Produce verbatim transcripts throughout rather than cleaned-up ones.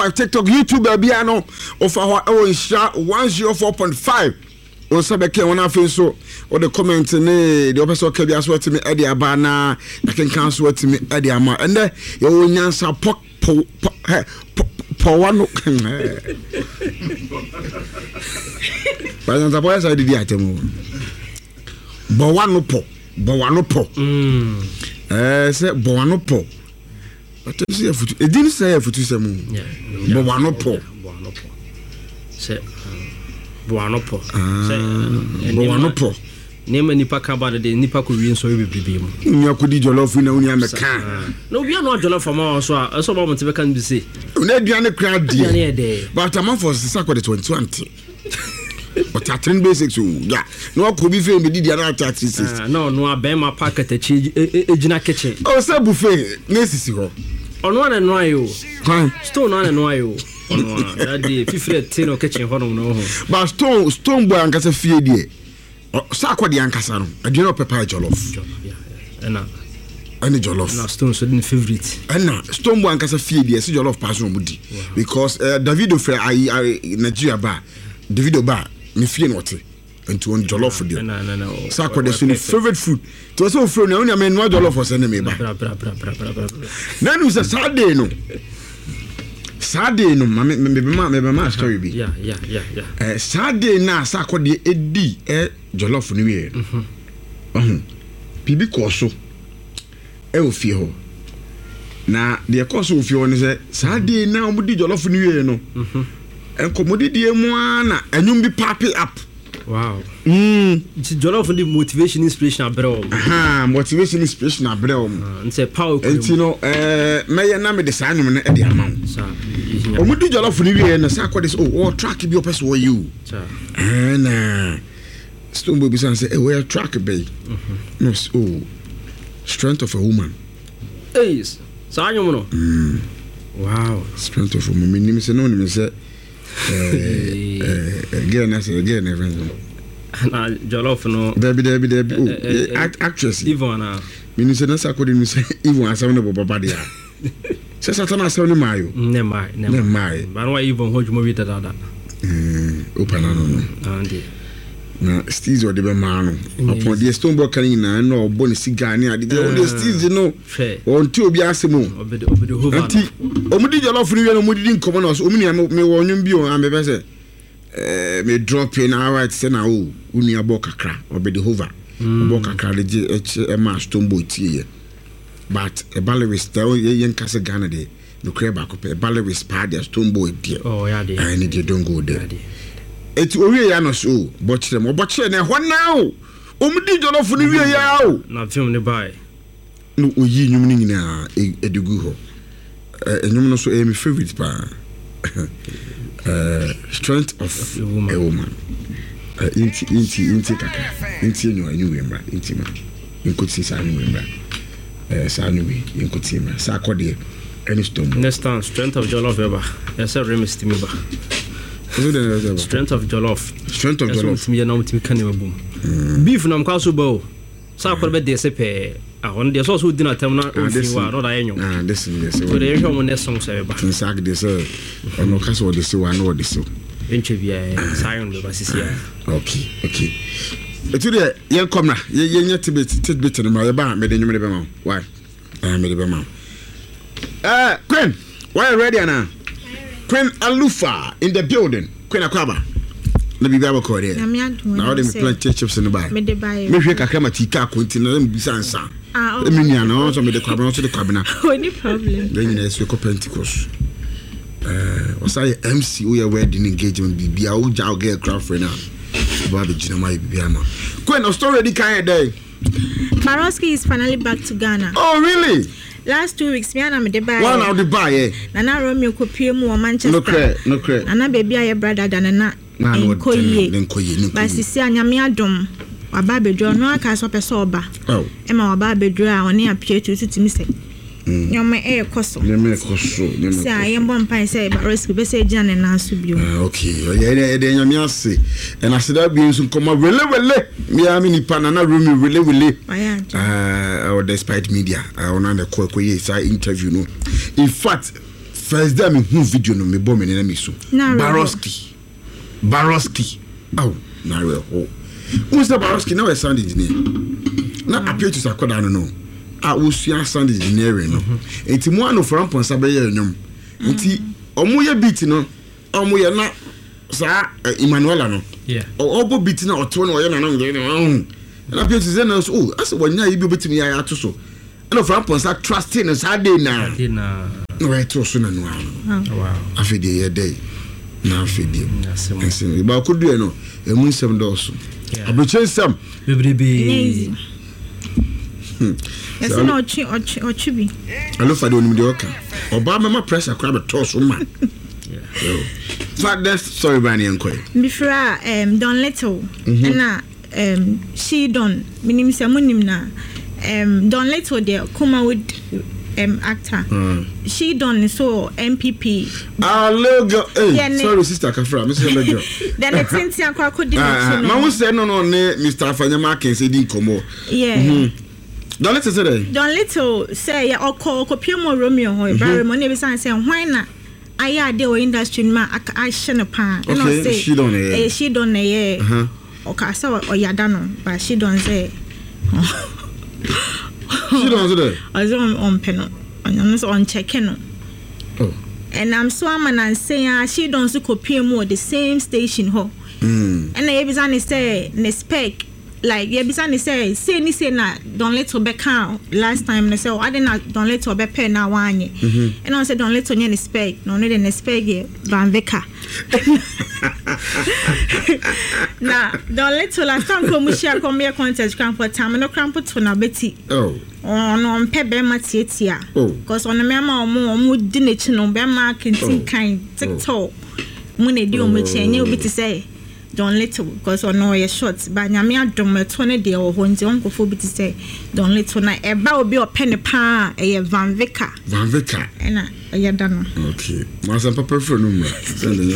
TikTok, YouTube, Biano, of our own share one oh four point five. On Sabeke, one of so, or the comments in the officer can be as well to me, Eddie Abana, I can cancel to me, Eddie Ama, and then your own answer, pop, po, po, one. But the boys I did the item. Bawano po, Bawano po. Eh, say Bawano po. But you see, it didn't say for two seven. Yeah, Bawano po. Bawano po. Say Bawano po. Bawano po. Name nipa kaba de nipa ko wi so we bibi mu. Nya ko di jollof na unya me kan. No bia no jollof for ma so a so ba mo te be kan bi say. Na aduane kra de. Aduane de. But am for sisa the twenty twenty. But at ten basics yeah. No ko bi fe me di dia na at six. No no abema packet echi ejina kitchen. Oh say buffet na sisi ho. Ono na no ayo. Kan. Stone na no ayo. Ono that dey fifty ten kitchen ho no no ho. But stone stone boy ankasa fie die. Sa kwa di ankasa no. Aduane o pepper jollof. Yeah, yeah. Na any jollof. Na stone so the favorite. And na stone boy ankasa fie die se jollof pass no mudi. Because uh, Davido Fre I Nigeria ba. Davido ba me fie no te. Into on jollof for them. No no no. Sa kwa de so favorite food. To so fro na unya me no jollof for send me ba. Bra bra bra bra bra. Na no say Saturday no. Saturday no me me be ma me be ma story bi. Yeah yeah yeah yeah. Eh Saturday na sa kwa de edi eh jollof no we. Mhm. Mhm. Bibi ko so. E o fie ho. Na de ko so o fie ho ne say Saturday na o di jollof no we no. Mhm. Enko mo di die mu ana anyum bi pop up. Wow. Mm. It's jollof for the motivation inspiration abroad. Aha, motivation inspiration abroad. And say power. And you know, eh me ya na me de sa nyum na e de amount. Sir. O mo di jollof no we na sa kwa this oh, oh track bi o person you. Sir. And uh Stone Boy Bisan say, eh, where track bay? Mm-hmm. No, oh, strength of a woman. Hey, so I know. Mm. Wow, strength of a woman. Me say no, me say, eh, again, I say again, everything. Na jollof no. Baby, baby, baby. Oh, act actress. Ivona. Me say no, say according me say Ivona say no Baba dia. Say Satan say no mayo. Ne mai, ne mai. But why even hold you that that? Hmm. Open no no. And na steez or the man upon the Stone Boy can na no boni cigar ni ade the steez no on ti obi asemo obede obede hova anti omudi jollof ni we no mudi nkomo no so omuni me wonwum bi o am be say eh me drop in right say na o uni abo kakra obede hova abo kakra de e ma Stone Boy tie but a ballerist tell ye nkase Ghana de no crab akopɛ ballerist pad the Stone Boy die oh yeah dey I need you don't go there. Eti owie ya no so bochire mo bochire na ho na o omudi jollof ni wie ya o na film ne bai no oyi nyum ni nyina edugu ho eh nyum no so e my favorite pa eh strength of a woman, a woman. Uh, inti inti inti kaka inti no anyu we mra inti ma inkoti sa anyu we mra eh sa anyu we inkoti ma sa akode any stone next time strength of jollof ever yes I remember me ba strength of jollof strength of jollof me na mutimi kan e boom beef na mka so ba sa akore be de se pe ah on de so so dinner time na o fi wa no da yenyo ah this is this so de yenyo mo next song se ba tinsak de se ono ka so de se wa no de so enche bia sayon be basisia okay okay etu de yen komna yen nyete bit tidbit no ma ye ba me de nyum de be ma why ah me de be ma eh Queen why ready now Queen Alufa in the building. Queen Akwaba. Na bibi abako there. Na all them plenty chips in the buy. Me de buy. Me hwe kakra matika continue na bisa nsa. Ah, oh. Me nia na so me de kwabena so de kwabena. Oh, no problem. Then you know Pentecost. Eh, was I M C we wedding engagement bibi a o ja girl girlfriend na. Ba be jina mai bibi ama. Queen no story ready kan day. Maroski is finally back to Ghana. Oh, really? Last two weeks, me and I'm the buy. One of the buy, eh? Nana Romeo kopie mu Manchester. No credit, no credit. Nana baby aye brother than nana. Na no koye. Ba sisi anyame adom. Waba bedro no aka so pese oba. Oh. E ma waba bedro a oni apia tu timi se. Nyoma e koso. Nyoma e koso. Nyoma. Sa ye mbom pan se ba risk be se gina ne na so bio. Ah, okay. Ye de nyame ase. E na seda bi nso koma wele wele. Me am ni pa nana Romeo wele wele. Ah, or despite media. I want to call koye say interview no. In fact, first day me hu video no me bo me na me so Baroski Baroski oh na real oh Mister Baroski now a sound engineer na appear to sakoda no no a wo sua sound engineering no enti mo ano from ponsa be ye nyom enti omo ye beat no omo ye na sa Emmanuel no yeah obo beat na oto no ye na no and appear to say no oh as wonya ye bi obetimi ya ato so and from ponsa trusting us how dey na na no to so na no wow afede ye day na afede nsim ba ko du no emu nsem do so abuchen sam bebrebe yes no ochi ochi ochi bi alo fade onim de oka oba mama pressure kwa be to so man yeah fact that story bani enkoy before um Don Little na um she don minim se munim na um Don Little there come with um actor mm. She done so M P P ah logo hey yeah, sorry sister Kafra Mister Logo then the tinti akwa ko di no ma wo say no no ne Mister Afanyama can say di komo yeah mm-hmm. Don Little say Don Little say ya okọ okopie mo Romeo ho Ibrahim mo ne be san say hwan na aya de o industry ma a hye pa no say she done eh she done eh uh-huh. Okay so oyada no but she done say she don't say I was on on pen I'm so on check no oh and I'm so am and say ah she don't so copy more the same station ho mm and e be say ne spec like e be say say ni say na Don Little be can last time they say oh I didn't Don Little be pay na wanye and I said Don Little ne spec no no the spec ye Van Veka na Don Little last time come share come here contest camp for time no cramp to na beti oh oh no on pe be ma tietia oh cause on me ma omo omo di ne chi no be ma kentin kan TikTok mu ne di omo chi enye obi ti say Don Little because on no short but nyame adom eto ne de o ho nti on kofo bi ti say Don Little na e ba obi o pen pa e Van Veka Van Veka na e ya da no okay ma san papa fro no mu send the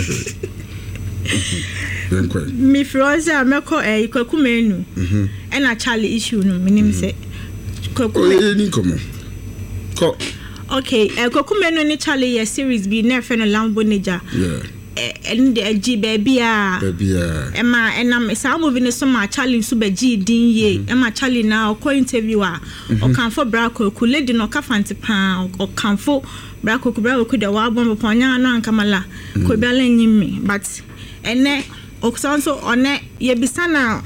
then quite me froze ameko e Kwaku Menu mhm e na Charlie issue no minim say Kwaku ni komo ko okay e Kwaku Menu ni Charlie ye series bi na fe no Lambo Neja yeah and the G baby ah baby ah Emma and I'm some movie ne so ma Charlie so be G din ye Emma Charlie na o interviewer o kan for Brako ku lady no ka fanti pa o kan for Brako ku Brako ku de wa bomb ponya no ankamala ko bi ala nyimi but ene o so one ye bisa na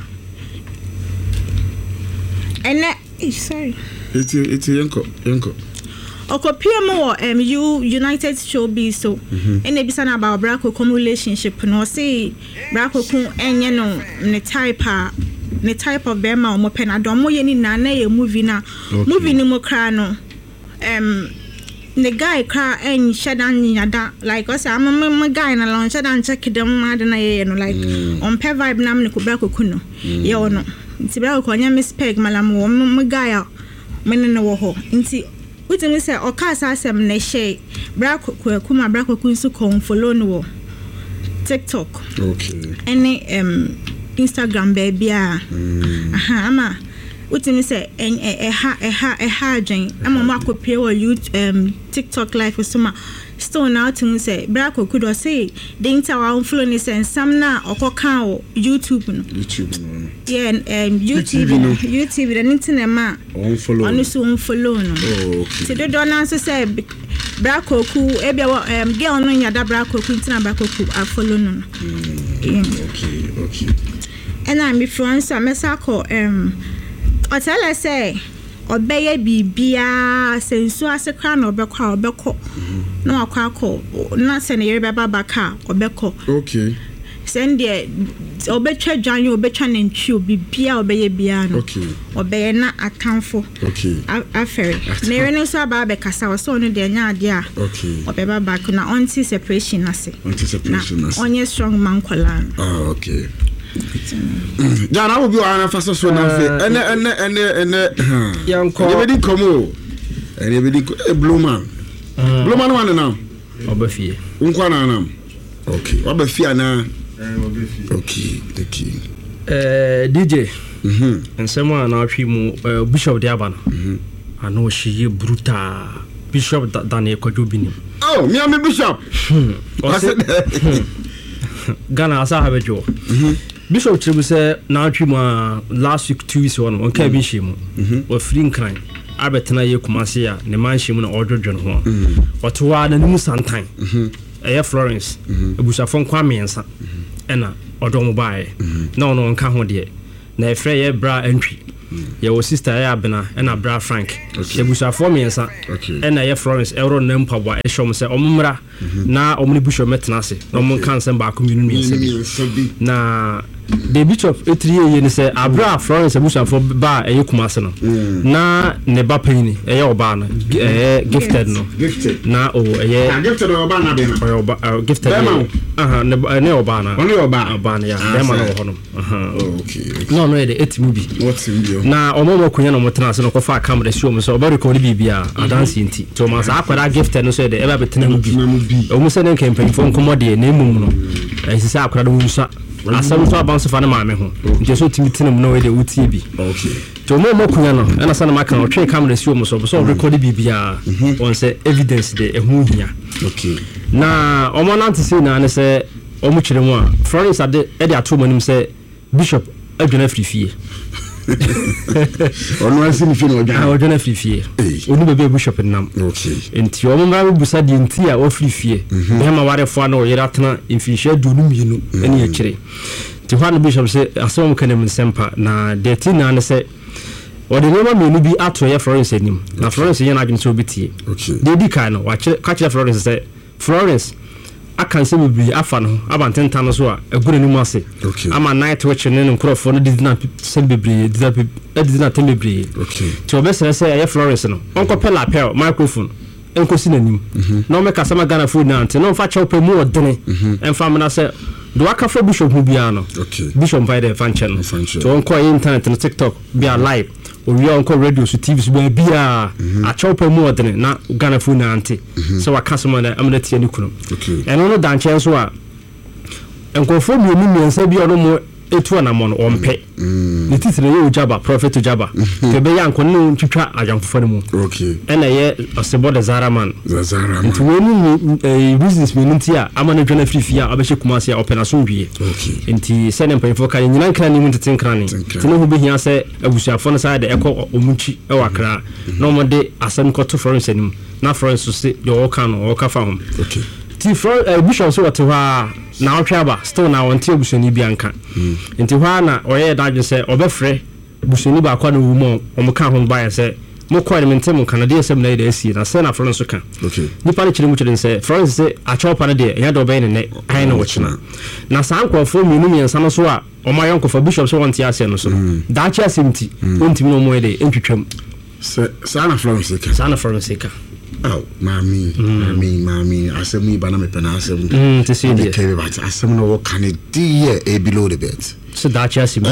ene sorry it's it's yanko yanko okopie mo um you United Showbiz so and e bisa na about Brako com relationship no say Brako ku enye no ne type a ne type of bema o mo penado mo ye ni na na ye movie na movie ni mo kra no um the guy kra en shadan nyada like o say am am guy na lon shadan check dem ma de na ye no like on pe vibe na me ko Brako ku no ye ono nti Brako ko nya miss peg malam wo mo guy a me ne wo ho nti Uti mi say okasa asem ne she Brako kuma Brako ku nso kon follow no TikTok okay any um Instagram baby ah aha ama uti mi say eh eh ha eh ha eh ha dwen ama ma kopie wo um TikTok live so ma still now to say Brako could say the inter follow ni say some na okoka o YouTube no YouTube no yeah um YouTube no YouTube the internet ma on follow on so on follow no oh okay so the don answer say Brako ku e be um girl no nya da Brako ku intina Brako ku a follow no okay okay and I'm influencer mesako um o tell us say obeye bibia sensu asekra na obekwa obekọ na akwa akọ na se na yere baba baka obekọ okay send there obetwa dwan obetwa na ntwi bibia obeye bia no okay obeye na akanfo okay afere na yere no so aba bekasa so no de nya ade a okay obeba back na anti separation na se anti separation na se onye strong man kola ah okay Jana will be on a fast so na fe ene ene ene ene yanko everybody come o everybody blue man blue man one now obafie unkwa na nam okay obafie na okay okay eh D J mhm ensema na ahwe mu Bishop Diabana mhm ana o hye brutal Bishop Daniel Kojubinim. Oh, me am a bishop. Ghana asa have a job. Bishop Chibu say now Chima last week two weeks one on cabin shim or free crime. Abetana ye Kumasia, the man shim on order John Juan. Or to one and new sometime. A Florence, a Busafon Kwame and son. Enna or Domobai. No, no, can't hold yet. Na Freya bra entry. Your sister Abena and a bra Frank. The Busafon me and son. And a Florence, Euro Nempawa, a show say Omura. Na Omnibusho Metnasi, no one can send back community. Na the bishop three years say Abra Florence Busha for bar a Yukumasano. Na Neba Penny, a Yobana, gifted no. Gifted. Na oh, a year gifted or Bana, or gifted. Uh-huh, Neobana, only Obana, yeah, Demano. Okay. No, no, the eight movie. What's in you? Na Omo Kuyano Motanas and Kofa camera show so about Cody Bibia, a dancing tea. Thomas Aqua gifted no said ever be almost a campaign for commodity, name. I say, I could I saw to bounce of Anama home. Just to meet him no way they would be. Okay. To no more Kuyano, and a son of my can trade camera show so so recorded B B R on say evidence de a movia. Okay. Now, on one to say now and say, O much the one. Florence at the Eddie two him say, Bishop, I don't have free fee. On one thing, if you know, I don't have free fee. Only be bishop in Nam. Okay. And your mother beside the entire or free fee. Hema ware for no yeratna if you share do you any actually. To one bishop say, a song can even semper na de tin and say, or the name may be out to your Florence in him. Now, Florence, you're not going to be tea. Okay. They be kind of watch catch Florence say, Florence. I can say we afano about ten times a good animasi. Okay. I'm a night watching and Crawford did not send me did not tell me. Okay. To a best I say, I have Florence. Uncle Pella Pell, microphone, Uncle Synonym. No make a summer Ghana food now, no fetch open more dinner. And family said, do I come for Bishop Mubiano? Okay. Bishop by the fan channel. To Uncle Internet and TikTok, be alive. Or we Uncle Radio, so T Vs will be a chop more than it, not Ghana food auntie. So I can't summon I'm going to tell you. Okay. And on the dance chance, and conform you and say, be no more eight one among on pay. It is the old Jabba, prophet to Jabba. The Bayan Konu to try a young for them. Okay. And a year of Seboda Zaraman. Zaraman. And to win a business meaning here, I'm going to join a free fear of Kumasia open a sumbi. Okay. And he sent him for Kayan Cranny to think cranny. To know who be here, say, I wish I found aside the echo of Umuchi Owakra. No more day, as some got to Florence and not Florence to say the Okan or Kafam. Okay. T Bishop so to her now Traba, still now until Busoni Bianca. Into Hana or air dad say, or Befre, Busoni Bakwan woman, or Mokan by and say, more quite a mentemo Canadian seven days, and send a Florence. Okay. Nippon Chilimuch and say, Florence say, I chop on a day, and had obeyed in it. I know what you know. Now, some call for me, and Samasua, or my uncle for Bishop so one Tiasian or so. Dacia Simti, won't you know more day, entry. Sana Florence, Sana Florence. Oh, mammy, mammy, mammy, I said me, but I'm a penasum to see the cave, but I said no can it dear a below the bed. So that's just and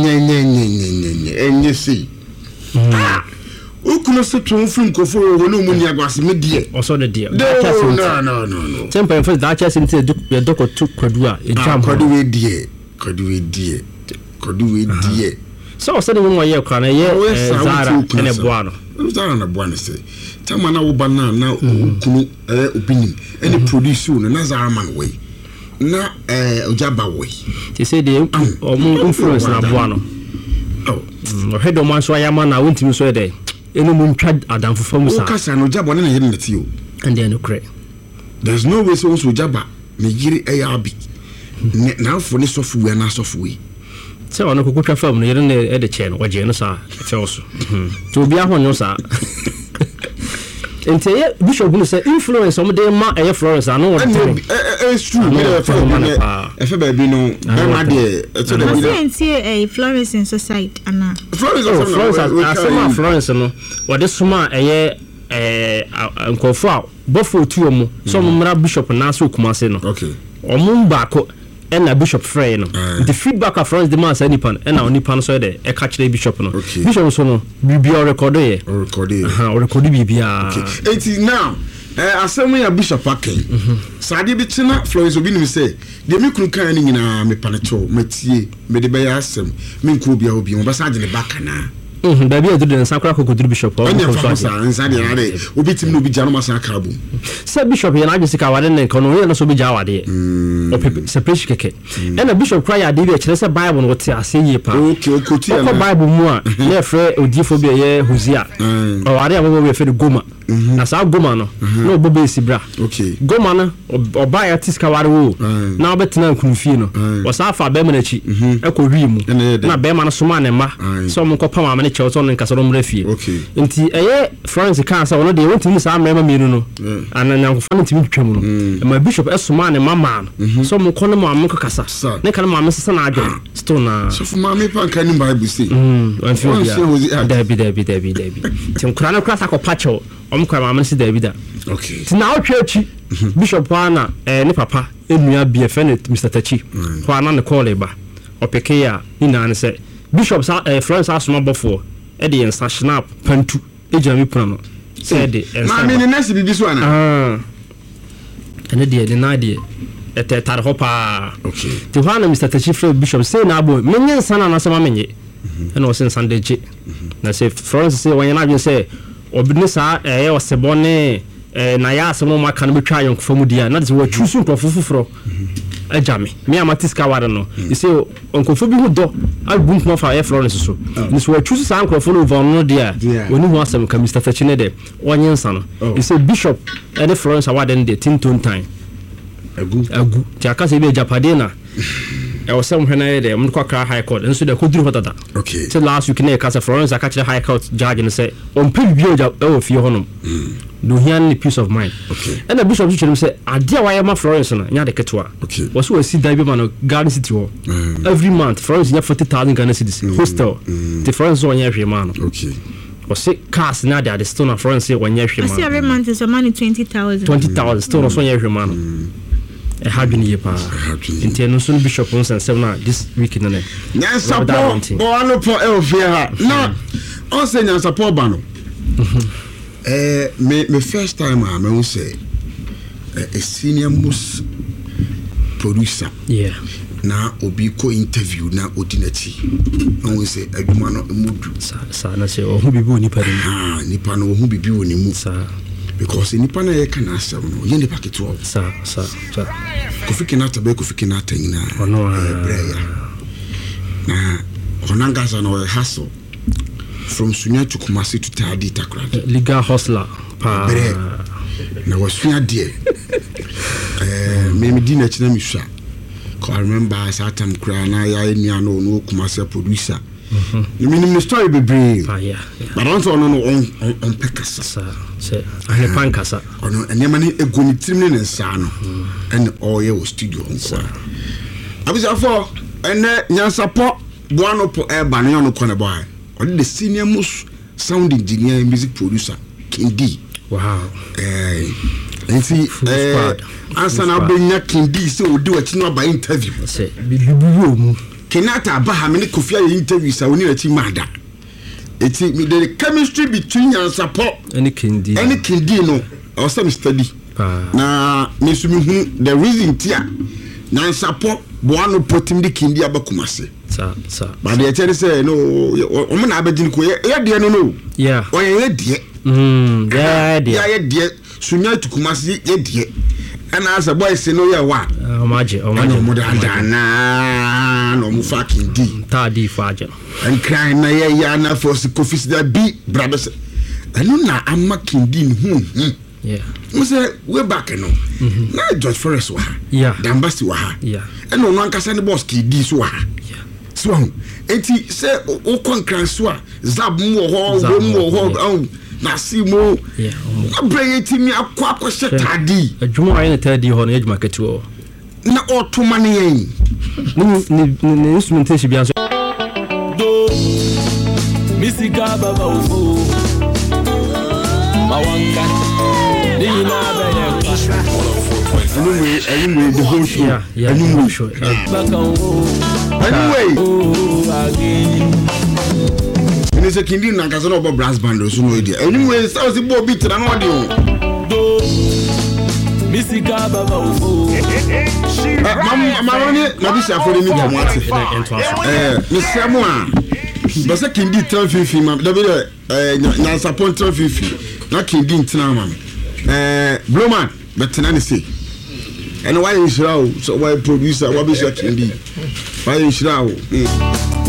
you see. Ah, who could not sit to think of no money was mid or so the dear. No, no, no, no. Temper first, that's just into the doctor took Quadua, a jump, could we dear, could we dear, could we dear. So, suddenly one year, can a year, Zara and a buano. Zara and a buano say. Tamana ubana na ukunu eh opinion any produce you na Zaraman way na eh Ojaba way they say they influence na boano oh head of man so ayama na wontimi so dey enu mu ntwa adamfo fam sa kasa na Ojaba na yiri neti o and then okre there's no way so Ojaba na yiri ayabi na for ni software na software se ono kokotwa fam no yiri na e de che no oje no sa fe so to obi ahon no sa Ente Bishop Bunu say influence on the ma eh Florence I know it's true me e fe baby no e ma de e to the say eh Florence in society ana Florence Florence Florence no what this ma eh eh nkofo a bofo tu omo so mo mra Bishop na so Kumase no okay omo baako and a Bishop Frey no the feedback of Florence the man say nipan and na nipan so dey e catch the Bishop no Bishop so no bibia record e record e ha record bibia okay it now eh asem ya Bishop aken sade bi tina Florence obi nim say de me kunu kan ni nyina me panecho matie me de be ya asem me nko bia obi mo ba sa de ne baka na mhm da bia do den sakra kokoduru bishop o anya fa sa nsa de na de obitim no bi ja no masa kabu se bishop ye na agye sika wade ne kono ye no so bi ja wade o pepe separation keke ena bishop cry ade bi kire se bible no te ase ye pa okay okoti ya bible mu a na frɛ odifo bi ye Hosea o wade abo we fe goma na sa goma no na obobe esibra okay goma no oba ya tiska wade wo na obetena nkunufie no o sa fa be ma na chi e ko wi mu na be ma no soma ne ma so mo ko pa ma ne chew so no nkasa no mra fie nti eye Florence kan sa wono de wontimi sa mrema mienu no ananya nkofa no ntimi twam no ma bishop esoma ne mama no so mo ko no mo amko kasa ne kan mo amsesa na adwo sto na so fu ma me pan kan ni bible say mm wan fi ya dabi dabi dabi dabi tim krana krasa ko pacho om kwa mama si dabi da okay ti na otwachi bishop ana eh ne papa enua bia fe ne Mister Tachi ho ana ne call eba opeke ya ni na ne se bishop sa eh, Florence asoma bofo e de ensa snap pantu e jira mi puna no se de ensa ma me ne nasi bibi so ana ah ene de de na de ete tar hopa okay ti ho ana Mister Tachi Fred bishop se na abo menye nsa na na sama menye ene o se nsa de je na se Florence se wanya na dwe se obine sa eh o se bone eh na ya asemo maka no betwa yon kofamu dia na de wo chusu ntofo foforo ajame me amatiska ware no you say onkofo bi hu do album no fa Florence so ni so chusu sa ankofo no over no dia oni hu asem ka Mister Tachi ne de onye nsa no you say bishop and Florence award de tinton time agu agu ti aka se bi japade na e o sem hwe na ye de mo kwa kra high court nso de koduru hotata okay till last week na ka Florence aka kire high court judge ne say on pe bi o ja e o fie honom no hear peace of mind okay and the bishop church say ade wa ma Florence na nya de ketwa okay was we see that be man Garden City ho every month Florence nya forty thousand Ghana cedis hostel the Florence on nya hwe man okay o say cars na de the stone of Florence on nya hwe man I see every month is a money twenty thousand twenty thousand stone so nya hwe man e ha dwene ye pa inte no so bishop on sen seven na this week na ne nya support bo no po e ofie ha na on say nya support ba no eh me me first time I me say a senior most producer yeah na obi ko interview na odinati na we say aduma no mudu sa sa na say o hu bibi oni pa ni ah nipa no hu bibi oni mu sa because nipa na ye kana asem no ye nipa keto sa sa sa Kofi Kinata be Kofi Kinata nyina ono breya na onanga za no hustle from Sunya to Kumasi to Tadi Takra legal hustler pa na wasunya de eh me me di na china mi hwa I remember that time cry na ya enia no no Kumasi producer you mean the story be brave ah yeah but don't no no on on pekasa sa se ane pankasa ono enema ni egoni tirim ne nsa no and all ye was studio on sa abisa for ene nyansapo boano po e ba no no kone boy on the senior most sound engineer and music producer Kindi wow eh enti eh ansa na benya Kindi se odi wachi no ba interview se bibibu mu Kenata Abaha me Kofi Aye interview sa woni achi mada eti me the chemistry between Nyansapo any Kindi any Kindi no I was study na me so me hu the reason tia Nyansapo boano potim the Kindi abakumase sa sa but the tell say no o me na abegin ko ye de no no yeah o ye de mm yeah de yeah de sunya tukumase ye de and as a boy say no ya wa o maje o maje mo da na no mu fucking di ta di faje and cry na ya ya na for Kofi that be brothers and na amma Kindi hu yeah we say we back no na George Forest wa yeah Dambasi wa yeah and no one kasa ne boss Kindi so wa yeah so enti say o konkran so a zab mu ho wo mu ho na simo yeah abreye timi akwa akwa tadi adwuma ayi na tadi ho na adwuma ketu na otoma ne yen ni ni instrumentation bi anso do misika baba ufo mawanga ni na baya anyway anyway the whole show yeah yeah anyway show anyway oh again ni se Kindi na kasa no brass band so no idea anyway so si bo beat na no de o do misika baba ufo mam mam ni na bi sha for ni ko mo ate eh ni semo a basa kindi tran fifi ma da be eh na support tran fifi na kindi ntina ma eh Blowman betena ne say and why is raw so why producer why be kindi why is raw